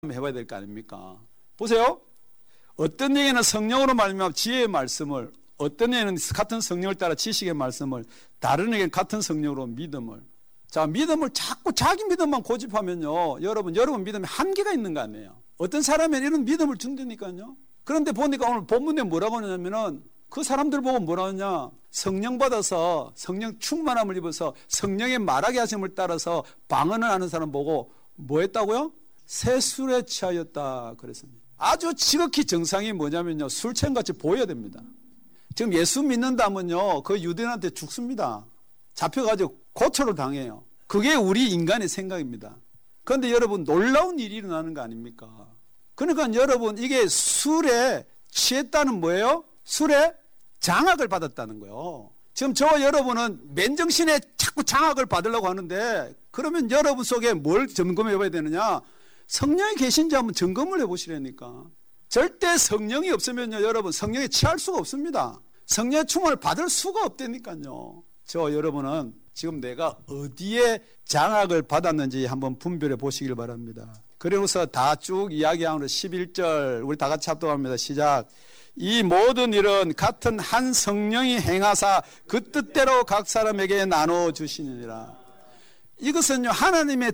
해봐야 될 거 아닙니까? 보세요. 어떤 얘기는 성령으로 말미암아 지혜의 말씀을, 어떤 얘기는 같은 성령을 따라 지식의 말씀을, 다른 얘기는 같은 성령으로 믿음을. 자, 믿음을 자꾸 자기 믿음만 고집하면요, 여러분 믿음에 한계가 있는 거 아니에요? 어떤 사람은 이런 믿음을 준다니까요. 그런데 보니까 오늘 본문에 뭐라고 하냐면은 그 사람들 보고 뭐라 하냐, 성령 받아서 성령 충만함을 입어서 성령의 말하게 하심을 따라서 방언을 하는 사람 보고 뭐 했다고요? 새 술에 취하였다 그랬습니다. 아주 지극히 정상이 뭐냐면요, 술 취한같이 보여야 됩니다. 지금 예수 믿는다면요, 그 유대인한테 죽습니다. 잡혀가지고 고초를 당해요. 그게 우리 인간의 생각입니다. 그런데 여러분, 놀라운 일이 일어나는 거 아닙니까? 그러니까 여러분, 이게 술에 취했다는 뭐예요? 술에 장악을 받았다는 거예요. 지금 저와 여러분은 맨정신에 자꾸 장악을 받으려고 하는데, 그러면 여러분 속에 뭘 점검해 봐야 되느냐? 성령이 계신지 한번 점검을 해 보시라니까. 절대 성령이 없으면요, 여러분 성령에 취할 수가 없습니다. 성령의 충만을 받을 수가 없다니까요. 저 여러분은 지금 내가 어디에 장악을 받았는지 한번 분별해 보시길 바랍니다. 그래서 다 쭉 이야기하는 11절 우리 다 같이 합독합니다. 시작. 이 모든 일은 같은 한 성령이 행하사 그 뜻대로 각 사람에게 나눠주시느니라. 이것은요, 하나님의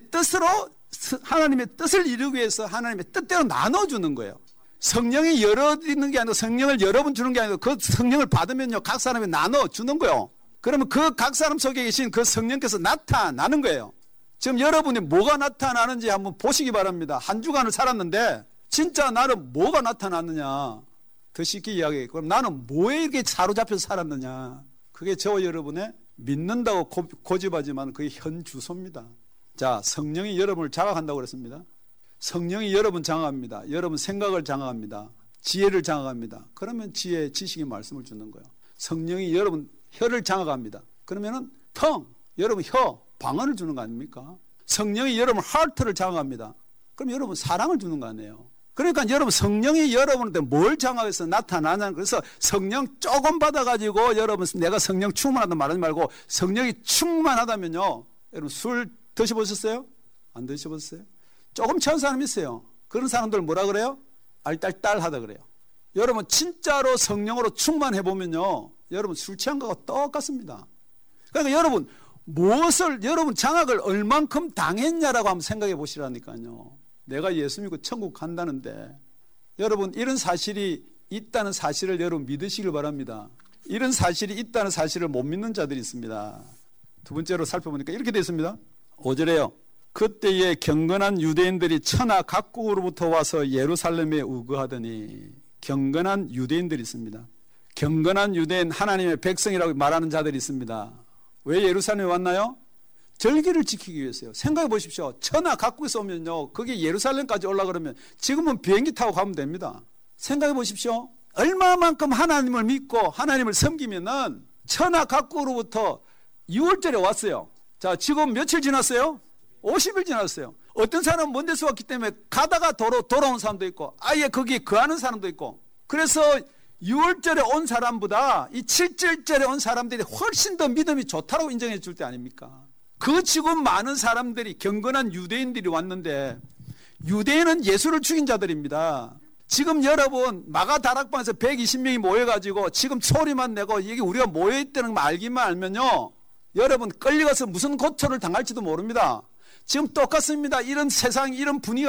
뜻을 이루기 위해서 하나님의 뜻대로 나눠주는 거예요. 성령이 여러 있는 게 아니고 성령을 여러 번 주는 게 아니고 그 성령을 받으면요, 각 사람에 나눠주는 거예요. 그러면 그 각 사람 속에 계신 그 성령께서 나타나는 거예요. 지금 여러분이 뭐가 나타나는지 한번 보시기 바랍니다. 한 주간을 살았는데 진짜 나는 뭐가 나타났느냐. 더 쉽게 이야기해. 그럼 나는 뭐에 이렇게 사로잡혀서 살았느냐. 그게 저와 여러분의 믿는다고 고집하지만 그게 현 주소입니다. 자, 성령이 여러분을 장악한다고 그랬습니다. 성령이 여러분 장악합니다. 여러분 생각을 장악합니다. 지혜를 장악합니다. 그러면 지혜, 지식의 말씀을 주는 거예요. 성령이 여러분 혀를 장악합니다. 그러면은 여러분 혀, 방언을 주는 거 아닙니까? 성령이 여러분 하트를 장악합니다. 그럼 여러분 사랑을 주는 거 아니에요? 그러니까 여러분 성령이 여러분한테 뭘 장악해서 나타나냐. 그래서 성령 조금 받아가지고 여러분 내가 성령 충만하다 말하지 말고 성령이 충만하다면요. 여러분 술 드셔보셨어요? 안 드셔보셨어요? 조금 취한 사람이 있어요. 그런 사람들 뭐라 그래요? 알딸딸하다 그래요. 여러분 진짜로 성령으로 충만해보면요, 여러분 술 취한 거하고 똑같습니다. 그러니까 여러분 무엇을, 여러분 장악을 얼만큼 당했냐라고 한번 생각해 보시라니까요. 내가 예수 믿고 천국 간다는데, 여러분 이런 사실이 있다는 사실을 여러분 믿으시길 바랍니다. 이런 사실이 있다는 사실을 못 믿는 자들이 있습니다. 두 번째로 살펴보니까 이렇게 되어 있습니다. 5절에요. 그때에 경건한 유대인들이 천하 각국으로부터 와서 예루살렘에 우거하더니. 경건한 유대인들이 있습니다. 경건한 유대인, 하나님의 백성이라고 말하는 자들이 있습니다. 왜 예루살렘에 왔나요? 절기를 지키기 위해서요. 생각해 보십시오. 천하 각국에서 오면요, 거기 예루살렘까지 올라가려면 지금은 비행기 타고 가면 됩니다. 생각해 보십시오. 얼마만큼 하나님을 믿고 하나님을 섬기면은 천하 각국으로부터 6월절에 왔어요. 자, 지금 며칠 지났어요? 50일 지났어요. 어떤 사람은 먼 데서 왔기 때문에 가다가 돌아온 사람도 있고 아예 거기에 거하는 사람도 있고, 그래서 6월절에 온 사람보다 이 7절절에 온 사람들이 훨씬 더 믿음이 좋다고 인정해 줄 때 아닙니까? 그 지금 많은 사람들이, 경건한 유대인들이 왔는데, 유대인은 예수를 죽인 자들입니다. 지금 여러분 마가 다락방에서 120명이 모여가지고 지금 소리만 내고 이게 우리가 모여있다는 거 알기만 알면요, 여러분 끌려가서 무슨 고초를 당할지도 모릅니다. 지금 똑같습니다. 이런 세상, 이런 분위기가